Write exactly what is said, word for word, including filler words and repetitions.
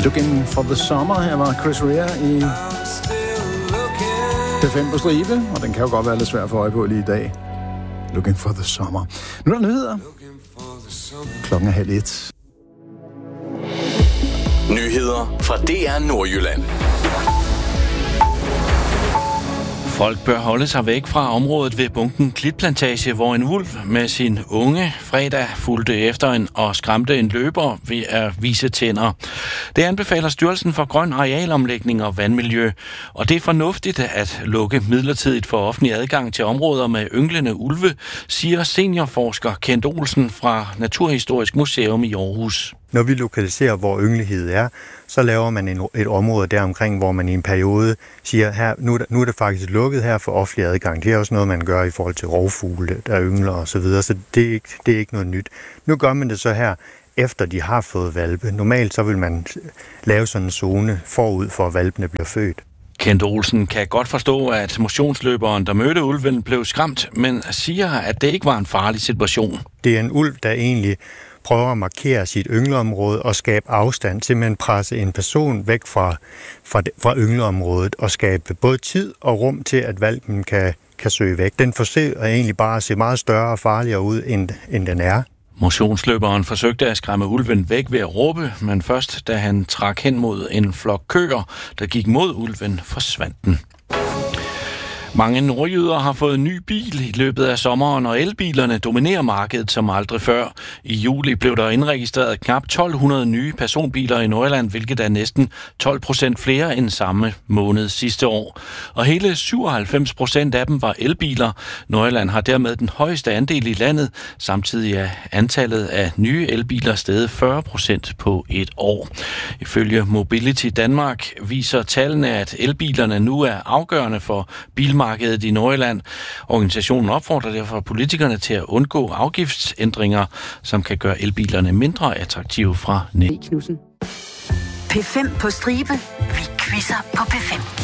Looking for the Summer. Her var Chris Rea i P fem på stribe, og den kan jo godt være lidt svær for øje på lige i dag. Looking for the Summer. Nu er der nyheder. Klokken er halv et. Nyheder fra D R Nordjylland. Folk bør holde sig væk fra området ved Bunken Klitplantage, hvor en ulv med sin unge fredag fulgte efter en og skræmte en løber ved at vise tænder. Det anbefaler Styrelsen for Grøn Arealomlægning og Vandmiljø, og det er fornuftigt at lukke midlertidigt for offentlig adgang til områder med ynglende ulve, siger seniorforsker Kent Olsen fra Naturhistorisk Museum i Aarhus. Når vi lokaliserer, hvor ynglighed er, så laver man en, et område deromkring, hvor man i en periode siger, her, nu, er der, nu er det faktisk lukket her for offentlig adgang. Det er også noget, man gør i forhold til rovfugle, der yngler osv., så, videre, så det er, ikke, det er ikke noget nyt. Nu gør man det så her, efter de har fået hvalpe. Normalt så vil man lave sådan en zone forud for, at hvalpene bliver født. Kent Olsen kan godt forstå, at motionsløberen, der mødte ulven, blev skræmt, men siger, at det ikke var en farlig situation. Det er en ulv, der egentlig prøver at markere sit yngleområde og skabe afstand, simpelthen presse en person væk fra, fra, fra yngleområdet og skabe både tid og rum til, at hvalpen kan, kan søge væk. Den forsøger egentlig bare at se meget større og farligere ud, end, end den er. Motionsløberen forsøgte at skræmme ulven væk ved at råbe, men først da han trak hen mod en flok køer, der gik mod ulven, forsvandt den. Mange nordjyder har fået en ny bil i løbet af sommeren, og elbilerne dominerer markedet som aldrig før. I juli blev der indregistreret knap tolv hundrede nye personbiler i Nordjylland, hvilket er næsten tolv procent flere end samme måned sidste år. Og hele syvoghalvfems procent af dem var elbiler. Nordjylland har dermed den højeste andel i landet. Samtidig er antallet af nye elbiler steget fyrre procent på et år. Ifølge Mobility Danmark viser tallene, at elbilerne nu er afgørende for bilmarkedet i Nordjylland. Organisationen opfordrer derfor politikerne til at undgå afgiftsændringer, som kan gøre elbilerne mindre attraktive fra net. P fem på stribe. Vi quizzer på P fem.